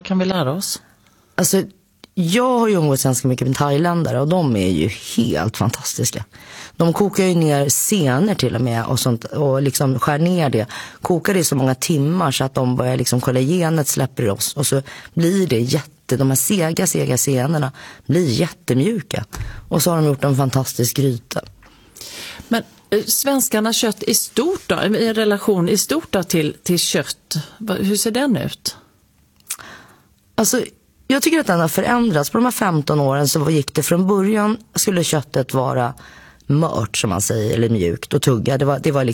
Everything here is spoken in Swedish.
kan vi lära oss? Alltså, jag har ju umgåtts ganska mycket med thailändare och de är ju helt fantastiska. De kokar ju ner senor till och med och sånt och liksom skär ner det. Kokar det i så många timmar så att de börjar liksom kollagenet släpper loss och så blir det de här sega senorna blir jättemjuka. Och så har de gjort en fantastisk gryta. Men svenskarna kött i stort då, i relation i stort då till kött, hur ser den ut? Alltså, jag tycker att den har förändrats. På de här 15 åren så gick det från början, skulle köttet vara mört som man säger, eller mjukt och tugga. Det var liksom